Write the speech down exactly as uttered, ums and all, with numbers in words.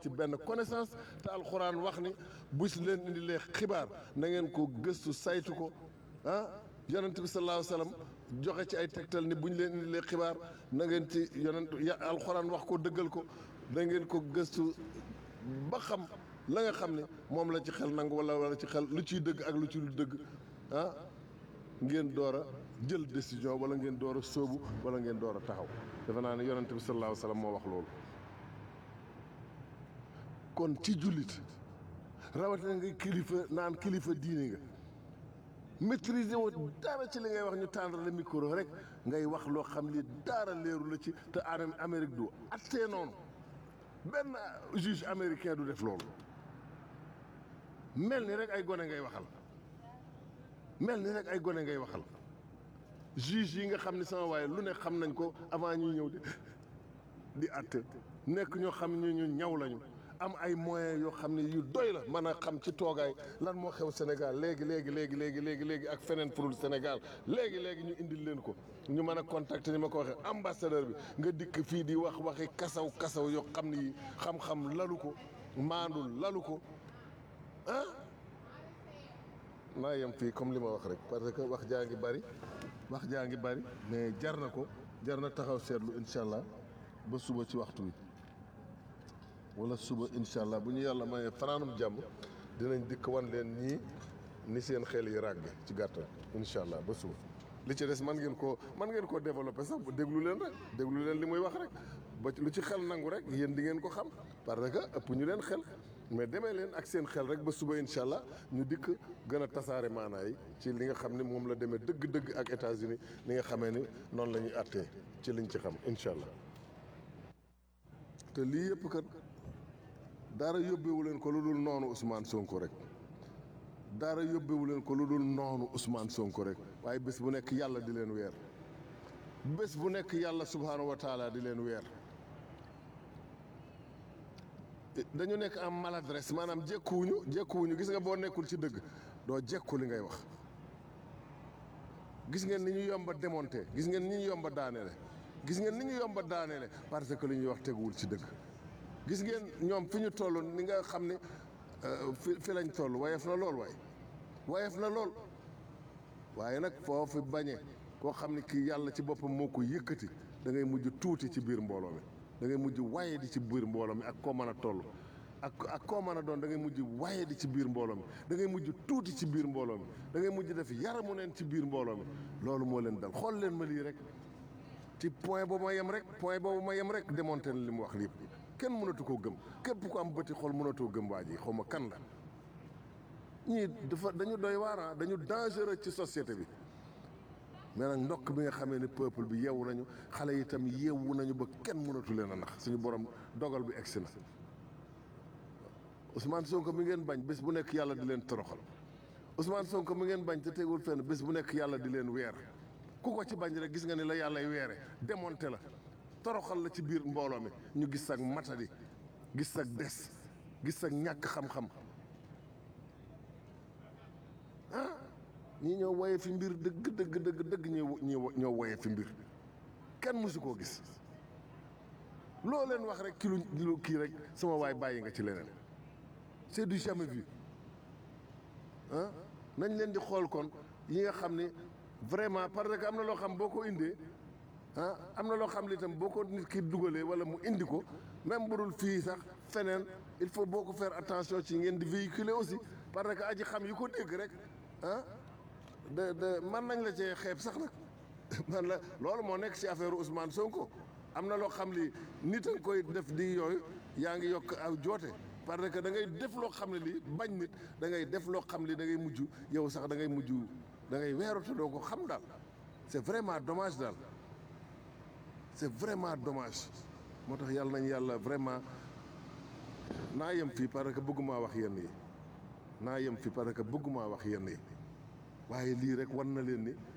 ci benn connaissance te alxuraan wax ni bu si leen indilee xibaar na ngeen ko gëstu saytu ko ah yonent bi sallallahu alayhi wa sallam joxe ci ay tegtal ni bu ñu leen indilee xibaar na ngeen ci yonent ya alxuraan wax ko dëggal ko na ngeen ko gëstu ba xam la nga xam ne moom la ci xel nangu wala wala ci xel lu ciy dëgg ak lu ci lu dëgg ah ngeen door a jël décision wala ngeen door a sóobu wala ngeen door a taxaw defe naa ne yonent bi sallallahu alayhi wa sallam moo wax loolu kon ci jullit rawatina nga kilifa naan kilifa diine nga maîtriser woo dara ci li ngay wax ñu tendre le micro rek ngay wax loo xam li dara leeru la ci te Amérique du attee noonu benn juge américain du def loolu mel ni rek ay gone ngay waxal mel ni rek ay gone ngay waxal juge yi nga xam ni sama waaye lu ne xam nañ ko avant ñuy ñëw di di atte nekk ñoo xam ne ñu ñaw lañu am ay moyens yoo xam ne yu doy la mën a xam ci toogaay lan moo xew Sénégal léegi léegi léegi léegi léegi léegi ak feneen furul Sénégal léegi léegi ñu indil leen ko ñu mën a contacter ni ma ko waxee ambassadeur bi nga dikk fii di wax waxi kasaw kasaw yoo xam ni xam-xam lalu ko maandul lalu ko ah naa yem fii comme li ma wax rek parce que wax jaa ngi bari wax jaa ngi bari mais jar na ko jar na taxaw seetlu incha allah ba suba ci waxtu wi wala suba incha allah bu ñu yàlla mayee fanaanum jàmm dinañ dikk wan leen ñii ni seen xel yi ràgg ci gàttal incha allah ba suba li ci des man ngeen koo man ngeen koo développé sax déglu leen rek déglu leen li muy wax rek ba lu ci xel nangu rek yéen di ngeen ko xam parce que ëpp ñu leen xel mais demee leen ak seen xel rek ba suba incha allah ñu dikk gën a tasaare maanaa yi ci li nga xam ne moom la demee dëgg-dëgg ak États-Unis li nga xamee ni noonu la ñuy attee ci liñ ci xam incha allah te lii yëpp kat dara yóbbewu leen ko lu dul noonu Ousmane Sonko rek dara yóbbewu leen ko lu dul noonu Ousmane Sonko rek waaye bés bu nekk yàlla di leen weer bés bu nekk yàlla subhaanahu wa taala di leen weer dañu nekk en maladresse maanaam jekkuwuñu jekkuwuñu gis nga boo nekkul ci dëgg doo jekku li ngay wax gis ngeen ni ñu yomba démonter gis ngeen ni ñu yomba daaneele gis ngeen ni ñu yomba daaneele parce que li ñuy wax teguwul ci dëgg gis ngeen ñoom fi ñu toll ni nga xam ne fi fi lañ toll wayef na lool waay wayef na lool waaye nag foofu bañe koo xam ne kii yàlla ci boppam moo ko yëkkati da ngay mujj tuuti ci biir mbooloo mi da ngay mujj waye di ci biir mbooloo mi ak koo mën a toll ak ak koo mën a doon da ngay mujj waye di ci biir mbooloo mi da ngay mujj tuuti ci biir mbooloo mi da ngay mujj def yaramu neen ci biir mbooloo mi loolu moo leen dal xool leen ma lii rek ci point boobu ma yem rek point boobu ma yem rek démonté na li mu wax lii kenn mënatu koo gëm képp ku am bëti xol mënatoo gëm waa ji xaw ma kan la ñii dafa dañu doy waar dañu dangereux ci société bi mais nag ndokk bi nga xamee ne peuple bi yeewu nañu xale yi itam yeewu nañu ba kenn mënatu leen a nax suñu borom dogal bi egsi na Ousmane Sonko mi ngeen bañ bés bu nekk yàlla di leen toroxal Ousmane Sonko mi ngeen bañ te tegul fenn bés bu nekk yàlla di leen weer ku ko ci bañ rek gis nga ni la yàllay weere démonté la toroxal la ci biir mbooloo mi ñu gis sag matadi gis sag des gis sag ñàkk xam-xam ah ñii ñoo woye fi mbir dëgg dëgg dëgg dëgg ñi ñoo woye fi mbir kenn mësu koo gis loo leen wax rek ki lu kii rek sama waay bàyyi nga ci leneen c'est du jamais vu ah nañ leen di xool kon yi nga xam ne vraiment parce que am na loo xam boo ko indee ah am na loo xam ne itam boo ko nit ki dugalee wala mu indi ko même bu dul fii sax feneen il faut boo ko faire attention ci ngeen di véhiculer aussi parce que aji xam yu ko dégg rek ah de de man nañ la cee xeeb sax nag man la loolu moo nekk ci affaire Ousmane Sonko am na loo xam li nit a nga koy def di yooyu yaa ngi yokk aw joote parce que da ngay def loo xam ne lii bañ nit da ngay def loo xam li da ngay mujj yow sax da ngay mujj da ngay weeratu doo ko xam daal c'est vraiment dommage daal c'est vraiment dommage moo tax yàlla nañ yàlla vraiment naa yem fii parce que bëgguma wax yenn yi naa yem fii parce que bëgguma wax yenn yi waaye lii rek wan na leen ni